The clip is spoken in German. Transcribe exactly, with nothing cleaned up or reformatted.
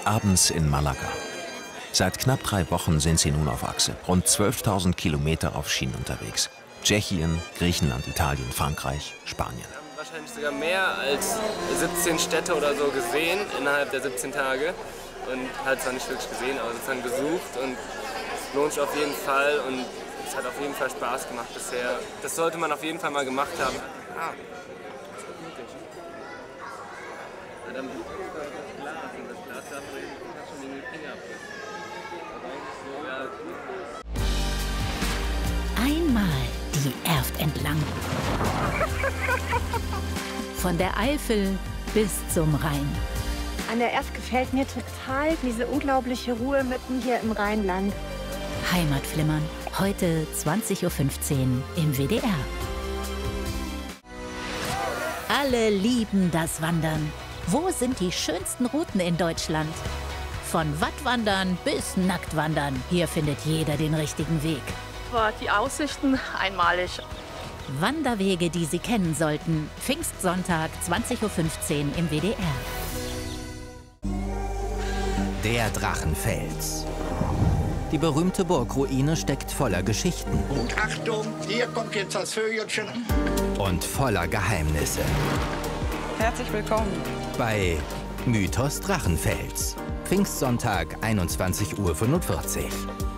Abends in Malaga. Seit knapp drei Wochen sind sie nun auf Achse. Rund zwölftausend Kilometer auf Schienen unterwegs. Tschechien, Griechenland, Italien, Frankreich, Spanien. Wir haben wahrscheinlich sogar mehr als siebzehn Städte oder so gesehen innerhalb der siebzehn Tage. Und halt zwar nicht wirklich gesehen, aber sozusagen besucht. Und es lohnt sich auf jeden Fall. Und es hat auf jeden Fall Spaß gemacht bisher. Das sollte man auf jeden Fall mal gemacht haben. Ah. Dann das Glas und das Glas darf schon den Finger abdrücken. Einmal die Erft entlang. Von der Eifel bis zum Rhein. An der Erft gefällt mir total diese unglaubliche Ruhe mitten hier im Rheinland. Heimatflimmern. Heute zwanzig Uhr fünfzehn im W D R. Alle lieben das Wandern. Wo sind die schönsten Routen in Deutschland? Von Wattwandern bis Nacktwandern. Hier findet jeder den richtigen Weg. War die Aussichten einmalig. Wanderwege, die Sie kennen sollten. Pfingstsonntag, zwanzig Uhr fünfzehn im W D R. Der Drachenfels. Die berühmte Burgruine steckt voller Geschichten. Und Achtung, hier kommt jetzt das Vögelchen. Und voller Geheimnisse. Herzlich willkommen. Bei Mythos Drachenfels. Pfingstsonntag, einundzwanzig Uhr fünfundvierzig.